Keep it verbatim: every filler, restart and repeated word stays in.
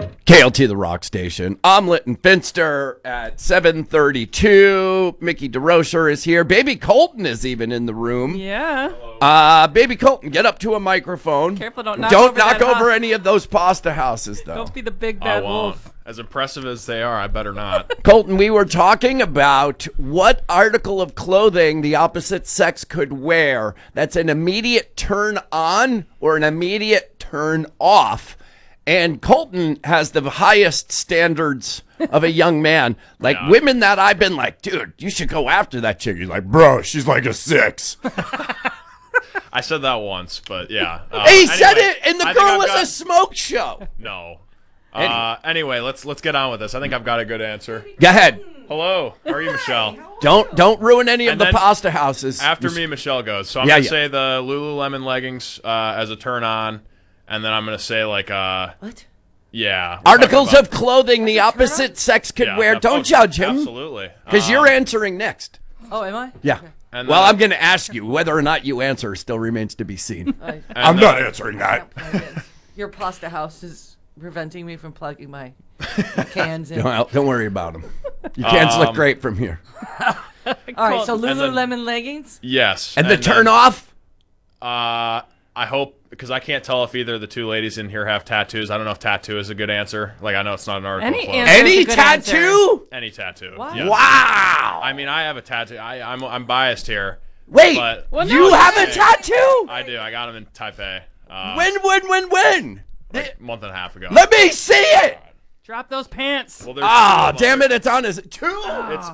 K L T, the rock station. Omelet and Finster at seven thirty-two. Mickey DeRocher is here. Baby Colton is even in the room. Yeah. Uh, Baby Colton, get up to a microphone. Careful, don't knock don't over knock that over house. any of those pasta houses, though. Don't be the big I bad won't. wolf. As impressive as they are, I better not. Colton, we were talking about what article of clothing the opposite sex could wear that's an immediate turn on or an immediate turn off. And Colton has the highest standards of a young man. Like Yeah. women that I've been like, dude, you should go after that chick. He's like, bro, she's like a six. I said that once, but yeah. Uh, he anyway, said it, and the I think girl I've was got- a smoke show. No. Uh, anyway, let's let's get on with this. I think I've got a good answer. Go ahead. Hello, how are you, Michelle? Don't don't ruin any of And the then pasta houses. After me, Michelle goes. So I'm Yeah, gonna yeah. say the Lululemon leggings uh, as a turn on, and then I'm gonna say like uh, What? yeah, we're Articles talking of clothing the opposite sex could about- wear. yeah, Don't oh, judge him. Absolutely, Because Um, you're answering next. Oh, am I? Yeah. And Well, then- I'm going to ask you. Whether or not you answer still remains to be seen. I, and, I'm uh, not answering that. your pasta house is preventing me from plugging my cans in. Well, don't worry about them. You can't look Um, great from here. All right, so And then- Lululemon leggings. Yes, And the then, turn off? Uh, I hope because I can't tell if either of the two ladies in here have tattoos. I don't know if tattoo is a good answer. Like I know it's not an article. Any of clothing. answer- Any a good answer. tattoo? Any tattoo. What? yes. Wow. I mean, I have a tattoo. I, I'm I'm biased here. Wait, But Well, no, you no, have a Hey, tattoo? I do. I got them in Taipei. Uh, When, when, when, when? like a month and a half ago. Let me see it. Drop those pants. Well, there's two Ah, of them. damn it, it's on his two. It's